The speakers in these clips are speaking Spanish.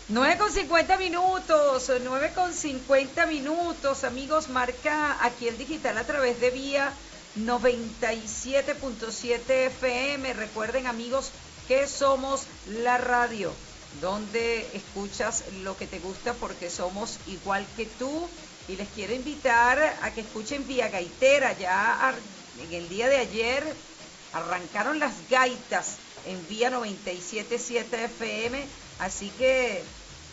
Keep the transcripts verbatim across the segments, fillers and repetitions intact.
Nueve con cincuenta minutos, nueve con cincuenta minutos, amigos, marca aquí el digital a través de Vía noventa y siete punto siete F M. Recuerden, amigos, que somos la radio donde escuchas lo que te gusta porque somos igual que tú. Y les quiero invitar a que escuchen Vía Gaitera. Ya en el día de ayer arrancaron las gaitas en Vía noventa y siete punto siete F M, así que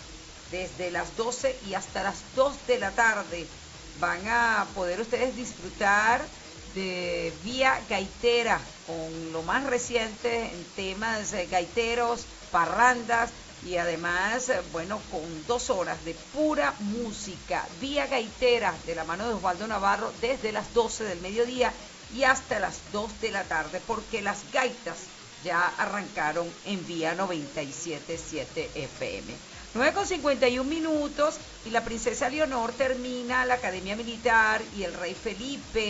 desde las doce y hasta las dos de la tarde van a poder ustedes disfrutar de Vía Gaitera con lo más reciente en temas eh, gaiteros, parrandas y además, eh, bueno, con dos horas de pura música. Vía Gaitera de la mano de Osvaldo Navarro desde las doce del mediodía y hasta las dos de la tarde, porque las gaitas ya arrancaron en Vía noventa y siete punto siete F M. nueve con cincuenta y un minutos y la princesa Leonor termina la Academia Militar y el rey Felipe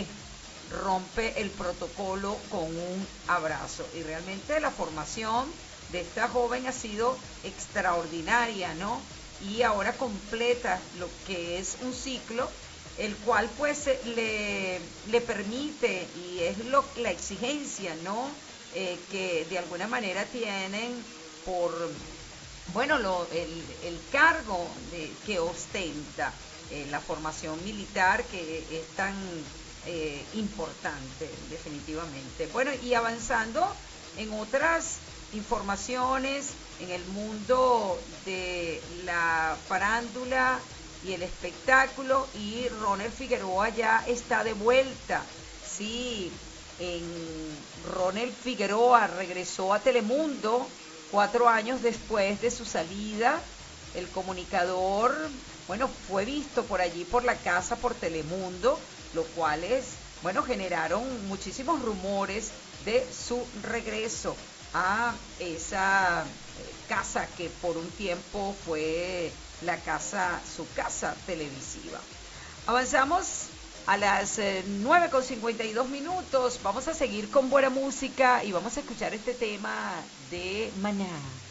rompe el protocolo con un abrazo. Y realmente la formación de esta joven ha sido extraordinaria, ¿no? Y ahora completa lo que es un ciclo, el cual pues le, le permite, y es lo, la exigencia, ¿no? Eh, que de alguna manera tienen por, bueno, lo, el, el cargo de, que ostenta eh, la formación militar, que es tan eh, importante, definitivamente. Bueno, y avanzando en otras informaciones en el mundo de la farándula y el espectáculo, y Ronald Figueroa ya está de vuelta. Sí, en Ronald Figueroa regresó a Telemundo cuatro años después de su salida. El comunicador, bueno, fue visto por allí por la casa, por Telemundo, lo cual es, bueno, generaron muchísimos rumores de su regreso a esa casa que por un tiempo fue la casa, su casa televisiva. Avanzamos a las eh, nueve con cincuenta y dos minutos. Vamos a seguir con buena música y vamos a escuchar este tema de Maná.